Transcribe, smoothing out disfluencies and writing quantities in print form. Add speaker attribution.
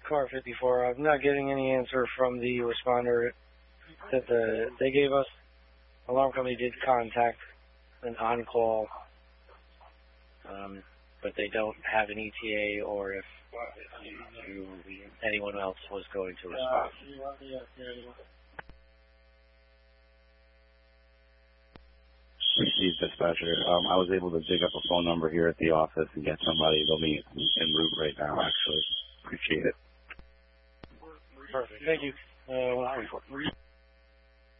Speaker 1: Car 54. I'm not getting any answer from the responder that they gave us. Alarm company did contact an on-call, but they don't have an ETA or if anyone else was going to respond.
Speaker 2: Received, dispatcher. I was able to dig up a phone number here at the office and get somebody. They'll be en route right now, actually. Appreciate it.
Speaker 1: Perfect. Thank you. 144.